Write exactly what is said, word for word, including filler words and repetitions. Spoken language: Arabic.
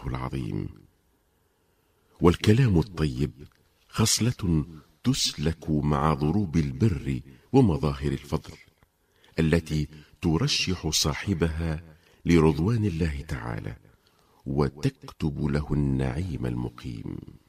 العظيم. والكلام الطيب خصلة تسلك مع ضروب البر ومظاهر الفضل، التي ترشح صاحبها لرضوان الله تعالى وتكتب له النعيم المقيم.